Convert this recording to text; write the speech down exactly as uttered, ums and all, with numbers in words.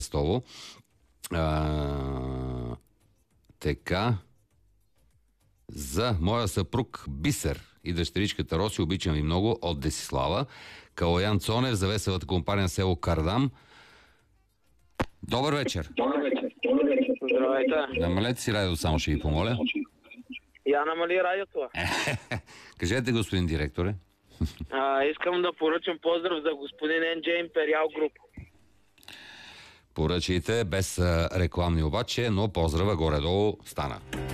Стово. А, така. За моя съпруг Бисер и дъщеричката Роси, обичам ви много, от Десислава. Калоян Цонев за веселата компания село Кардам. Добър вечер. Добър вечер. Здравейте. Намалете си радиото, само ще ви помоля. Я намали радиото. Кажете, господин директоре. А, искам да поръчам поздрав за господин Ен Джей Империал Груп. Поръчайте без а, рекламни обаче, но поздрава горе-долу стана.